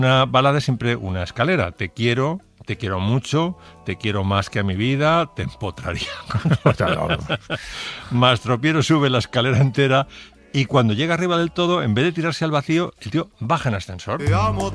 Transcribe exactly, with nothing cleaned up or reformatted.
Una balada es siempre una escalera. Te quiero, te quiero mucho, te quiero más que a mi vida, te empotraría. Mastropiero sube la escalera entera y cuando llega arriba del todo, en vez de tirarse al vacío, el tío baja en ascensor.